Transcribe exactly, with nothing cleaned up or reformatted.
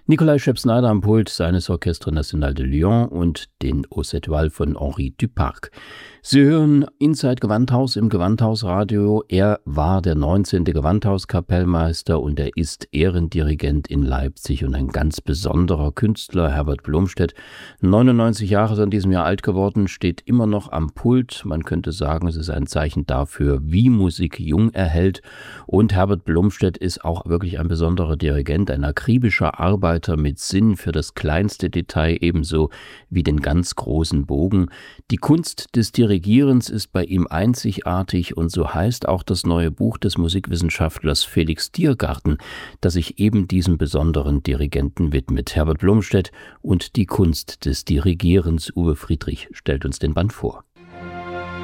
Nikolai Schepp-Snyder am Pult seines Orchestre National de Lyon und den Aux Etoiles von Henri Duparc. Sie hören Inside Gewandhaus im Gewandhausradio. Er war der neunzehnte Gewandhauskapellmeister und er ist Ehrendirigent in Leipzig und ein ganz besonderer Künstler, Herbert Blomstedt. neunundneunzig Jahre ist an diesem Jahr alt geworden, steht immer noch am Pult. Man könnte sagen, es ist ein Zeichen dafür, wie Musik jung erhält. Und Herbert Blomstedt ist auch wirklich ein besonderer Dirigent, ein akribischer Arbeiter mit Sinn für das kleinste Detail, ebenso wie den ganz großen Bogen. Die Kunst des Dirigierens ist bei ihm einzigartig und so heißt auch das neue Buch des Musikwissenschaftlers Felix Tiergarten, das sich eben diesem besonderen Dirigenten widmet. Herbert Blomstedt und die Kunst des Dirigierens. Uwe Friedrich stellt uns den Band vor.